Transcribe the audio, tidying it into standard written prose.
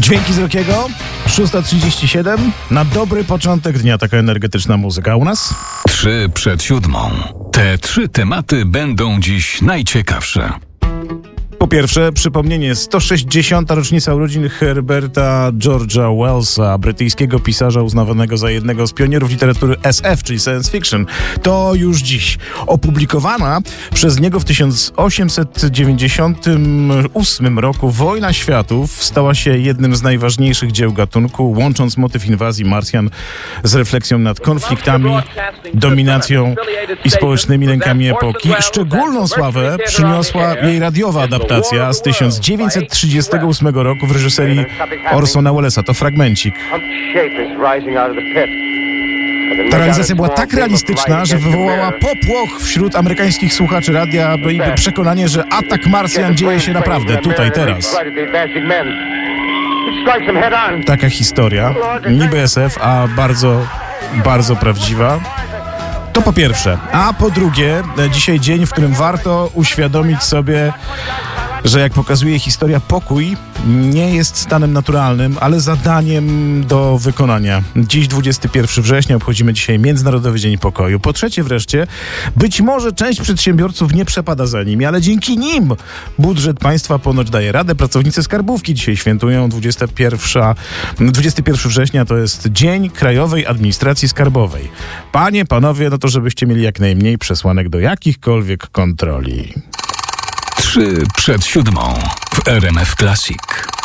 Dźwięki z Rockiego, 6:37. Na dobry początek dnia taka energetyczna muzyka. A u nas? 3 przed 7. Te 3 tematy będą dziś najciekawsze. Po pierwsze, przypomnienie, 160. rocznica urodzin Herberta George'a Wellsa, brytyjskiego pisarza uznawanego za jednego z pionierów literatury SF, czyli science fiction. To już dziś. Opublikowana przez niego w 1898 roku Wojna Światów stała się jednym z najważniejszych dzieł gatunku, łącząc motyw inwazji Marsjan z refleksją nad konfliktami, dominacją i społecznymi lękami epoki. Szczególną sławę przyniosła jej radiowa adaptacja z 1938 roku w reżyserii Orsona Wellesa. To fragmencik. Ta realizacja była tak realistyczna, że wywołała popłoch wśród amerykańskich słuchaczy radia i przekonanie, że atak Marsjan dzieje się naprawdę tutaj, teraz. Taka historia, niby SF, a bardzo, bardzo prawdziwa. To po pierwsze. A po drugie, dzisiaj dzień, w którym warto uświadomić sobie, że jak pokazuje historia, pokój nie jest stanem naturalnym, ale zadaniem do wykonania. Dziś 21 września obchodzimy dzisiaj Międzynarodowy Dzień Pokoju. Po trzecie wreszcie, być może część przedsiębiorców nie przepada za nimi, ale dzięki nim budżet państwa ponoć daje radę. Pracownicy skarbówki dzisiaj świętują 21 września, to jest Dzień Krajowej Administracji Skarbowej. Panie, panowie, no to żebyście mieli jak najmniej przesłanek do jakichkolwiek kontroli. 3 przed 7 w RMF Classic.